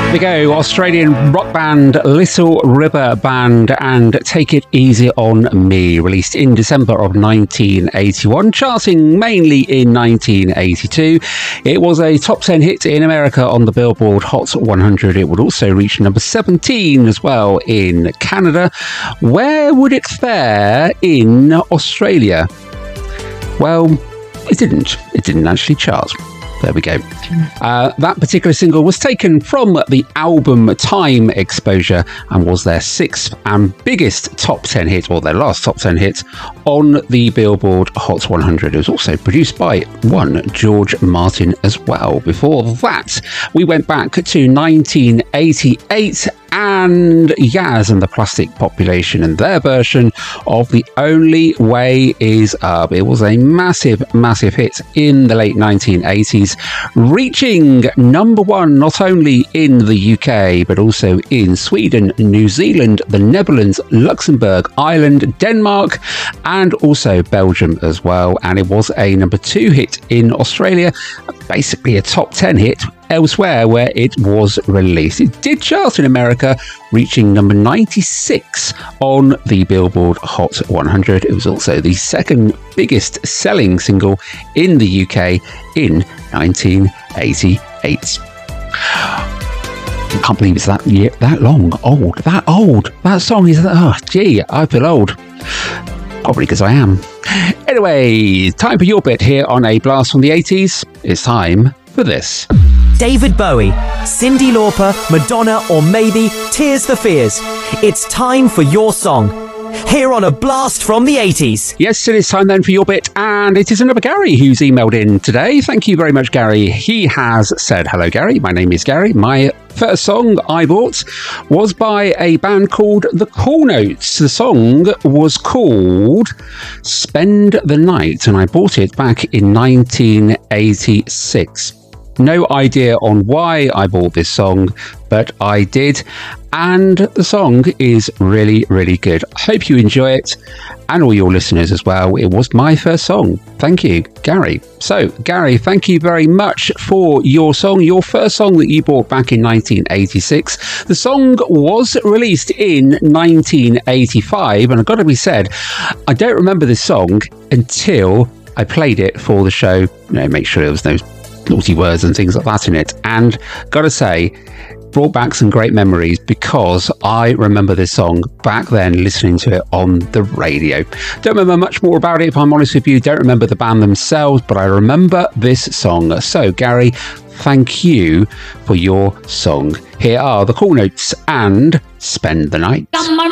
There we go, Australian rock band Little River Band and Take It Easy on Me, released in December of 1981, charting mainly in 1982. It was a top 10 hit in America on the Billboard Hot 100. It would also reach number 17 as well in Canada. Where would it fare in Australia? Well, it didn't. It didn't actually chart. There we go. That particular single was taken from the album Time Exposure and was their sixth and biggest top 10 hit, or their last top 10 hit, on the Billboard Hot 100. It was also produced by one George Martin as well. Before that, we went back to 1988 and Yaz and the Plastic Population and their version of The Only Way Is Up. It was a massive, massive hit in the late 1980s, reaching number one not only in the UK but also in Sweden, New Zealand, the Netherlands, Luxembourg, Ireland, Denmark and also Belgium as well. And it was a number two hit in Australia, basically a top 10 hit elsewhere where it was released. It did chart in America, reaching number 96 on the Billboard Hot 100. It was also the second biggest selling single in the UK in 1988. I can't believe it's that old. That song is, I feel old. Probably because I am. Anyway, time for your bit here on A Blast from the 80s. It's time for this. David Bowie, Cyndi Lauper, Madonna, or maybe Tears for Fears. It's time for your song. Here on A Blast from the 80s. Yes, it is time then for your bit, and it is another Gary who's emailed in today. Thank you very much, Gary. He has said, hello, Gary. My name is Gary. My first song I bought was by a band called The Cool Notes. The song was called Spend the Night, and I bought it back in 1986. No idea on why I bought this song, but I did, and the song is really, really good. I hope you enjoy it, and all your listeners as well. It was my first song. Thank you, Gary. So, Gary, thank you very much for your song, your first song that you bought back in 1986. The song was released in 1985, and I've got to be said, I don't remember this song until I played it for the show. Make sure there was no naughty words and things like that in it, and gotta say, brought back some great memories because I remember this song back then listening to it on the radio. Don't remember much more about it, if I'm honest with you. Don't remember the band themselves, but I remember this song. So Gary, thank you for your song. Here are The Cool Notes and Spend the Night.